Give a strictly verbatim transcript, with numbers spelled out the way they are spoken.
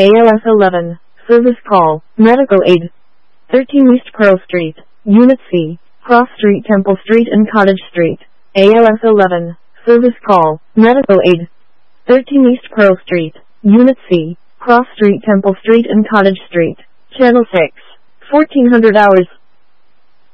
A L S eleven, service call, medical aid. thirteen East Pearl Street, Unit C, Cross Street, Temple Street and Cottage Street. A L S eleven, service call, medical aid. thirteen East Pearl Street, Unit C, Cross Street, Temple Street and Cottage Street. Channel six, fourteen hundred hours.